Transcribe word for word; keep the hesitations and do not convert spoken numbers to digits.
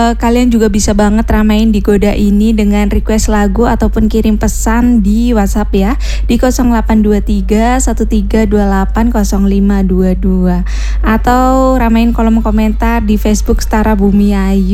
uh, kalian juga bisa banget ramein di Goda ini dengan request lagu ataupun kirim pesan di WhatsApp ya, di nol delapan dua tiga satu tiga dua delapan nol lima dua dua, atau ramein kolom komentar di Facebook Setara Bumi Ayu.